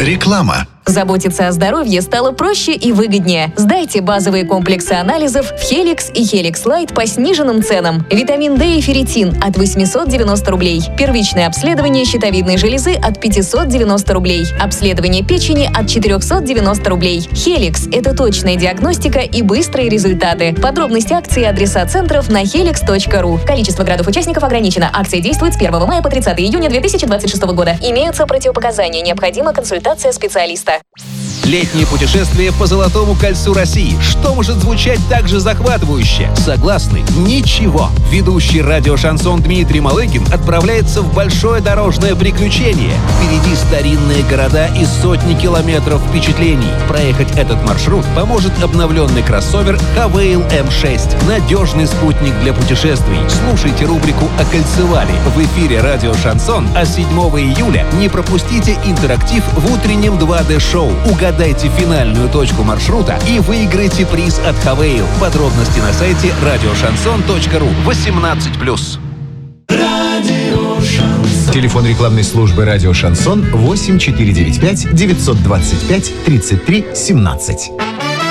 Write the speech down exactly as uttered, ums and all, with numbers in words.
Реклама. Заботиться о здоровье стало проще и выгоднее. Сдайте базовые комплексы анализов в Helix и Helix Light по сниженным ценам. Витамин D и ферритин от восемьсот девяносто рублей. Первичное обследование щитовидной железы от пятьсот девяносто рублей. Обследование печени от четыреста девяносто рублей. Helix – это точная диагностика и быстрые результаты. Подробности акции и адреса центров на helix точка ру. Количество градов-участников ограничено. Акция действует с первого мая по тридцатое июня две тысячи двадцать шестого года. Имеются противопоказания. Необходима консультация специалиста. Летнее путешествие по Золотому кольцу России. Что может звучать так же захватывающе? Согласны? Ничего. Ведущий радио «Шансон» Дмитрий Малыгин отправляется в большое дорожное приключение. Впереди старинные города и сотни километров впечатлений. Проехать этот маршрут поможет обновленный кроссовер Хавейл эм шесть. Надежный спутник для путешествий. Слушайте рубрику «Окольцевали» в эфире радио «Шансон», а седьмого июля не пропустите интерактив в утреннем два дэ-шоу. Угадайте финальную точку маршрута и выиграйте приз от Хавейл. Подробности на сайте радио шансон точка ру. восемнадцать плюс. Телефон рекламной службы «Радио Шансон» восемь четыре девять пять девятьсот двадцать пять тридцать три семнадцать.